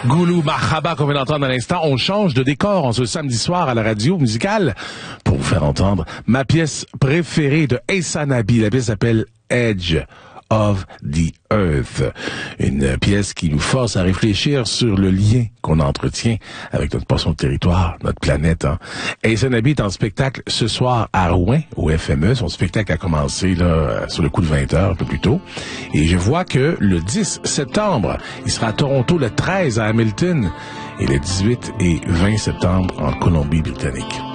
Goulou Mahaba, qu'on vient d'entendre à l'instant. On change de décor en ce samedi soir à la radio musicale pour vous faire entendre ma pièce préférée de Essa Nabi. La pièce s'appelle Edge of the Earth. Une pièce qui nous force à réfléchir sur le lien qu'on entretient avec notre portion de territoire, notre planète. Essa Nabi est en spectacle ce soir à Rouen, au FME. Son spectacle a commencé là sur le coup de 20h, un peu plus tôt. Et je vois que le 10 septembre, il sera à Toronto, le 13 à Hamilton et le 18 et 20 septembre en Colombie-Britannique.